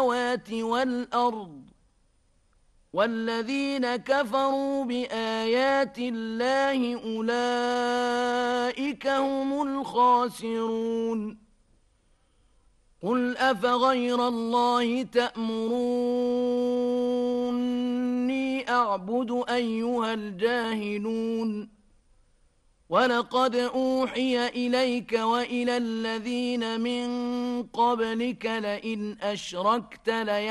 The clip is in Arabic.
السماوات والأرض والذين كفروا بآيات الله أولئك هم الخاسرون قل أفغير الله تأمروني أعبد أيها الجاهلون ولقد أوحي إليك وإلى الذين من قبلك لئن أشركت